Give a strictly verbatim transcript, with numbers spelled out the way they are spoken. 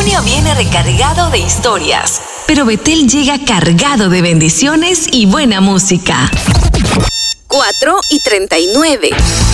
genio viene recargado de historias, pero Betel llega cargado de bendiciones y buena música. cuatro y treinta y nueve.